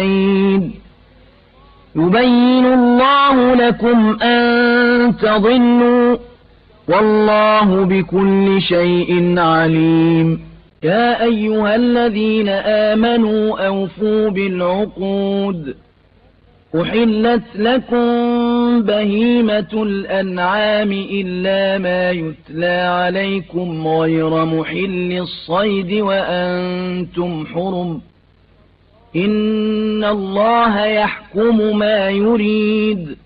بعيد يبين الله لكم أن تضلوا والله بكل شيء عليم يا أيها الذين آمنوا أوفوا بالعقود أحلت لكم بهيمة الأنعام إلا ما يتلى عليكم غير محل الصيد وأنتم حرم إن الله يحكم ما يريد